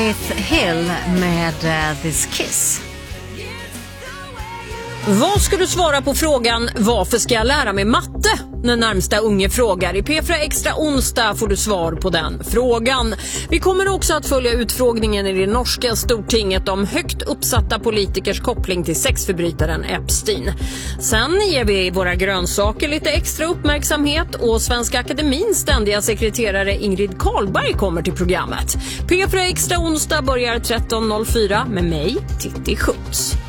Smith Hill med This Kiss. Vad ska du svara på frågan varför ska jag lära mig matte? När närmsta unge frågar. I P4 Extra onsdag får du svar på den frågan. Vi kommer också att följa utfrågningen i det norska stortinget om högt uppsatta politikers koppling till sexförbrytaren Epstein. Sen ger vi våra grönsaker lite extra uppmärksamhet och Svenska Akademins ständiga sekreterare Ingrid Karlberg kommer till programmet. P4 Extra onsdag börjar 13.04 med mig, Titti Schutz.